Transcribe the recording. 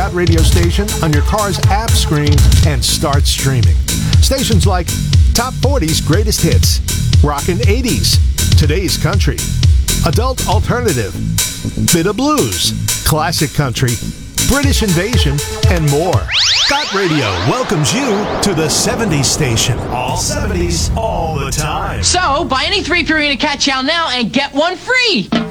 Got Radio station on your car's app screen and start streaming. Stations like Top 40's Greatest Hits, Rockin' 80s, Today's Country, Adult Alternative, Bit of Blues, Classic Country, British Invasion, and more. Got Radio welcomes you to the 70s station. All 70s, all the time. So, buy any 3 Purina Cat Chow now and get one free.